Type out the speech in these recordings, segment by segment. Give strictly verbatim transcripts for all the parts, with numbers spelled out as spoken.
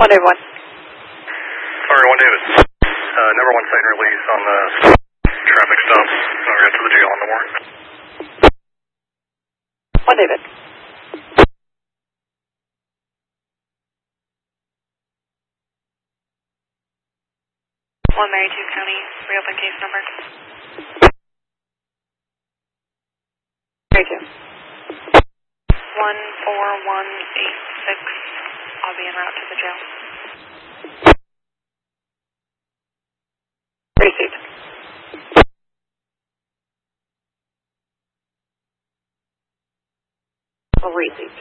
one David one. Sorry, one David. Uh, number one sight release on the traffic stop. Over to the jail on the warrant. one David. one Marion County, reopen case number. Mary two. one four one eight six. I'll be en route to the jail. Received. Received.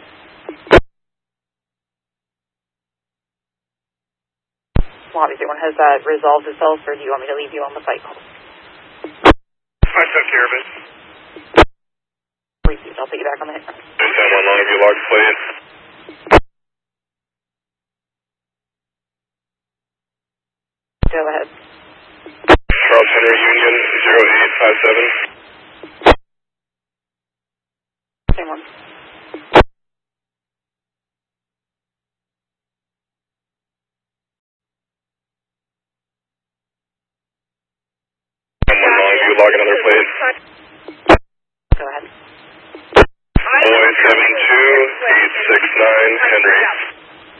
Well, obviously, one has that resolved itself, or do you want me to leave you on the cycle? I took care of it. Received. I'll take you back on the hit. ten one long, you large please. Go ahead. Charles Henry Union zero eight five seven. Same one. ten one long, you log another please.